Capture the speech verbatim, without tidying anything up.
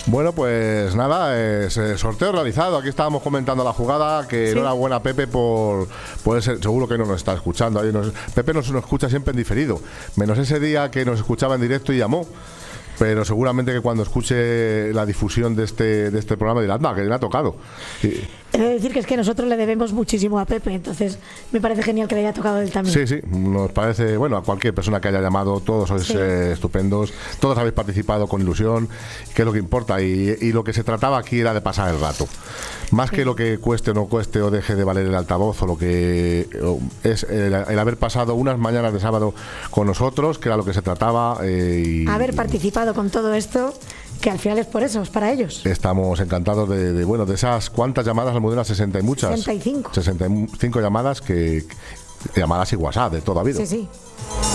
Bueno, pues nada, es, eh, sorteo realizado. Aquí estábamos comentando la jugada, que Sí. enhorabuena Pepe por, puede ser, seguro que no nos está escuchando. Ahí nos- Pepe nos, nos escucha siempre en diferido, menos ese día que nos escuchaba en directo y llamó. Pero seguramente que cuando escuche la difusión de este de este programa dirá, anda, que le ha tocado. Y- He de decir que es que nosotros le debemos muchísimo a Pepe, entonces me parece genial que le haya tocado a él también. Sí, sí, nos parece, bueno, a cualquier persona que haya llamado, todos sois Sí. eh, estupendos, todos habéis participado con ilusión, que es lo que importa, y, y lo que se trataba aquí era de pasar el rato. Más Sí. que lo que cueste o no cueste o deje de valer el altavoz, o lo que o es el, el haber pasado unas mañanas de sábado con nosotros, que era lo que se trataba. Eh, y Haber participado con todo esto, que al final es por eso, es para ellos. Estamos encantados de, de, bueno, de esas cuantas llamadas, Almudena, sesenta y muchas. sesenta y cinco. sesenta y cinco llamadas que, llamadas y WhatsApp de toda vida. Sí, sí.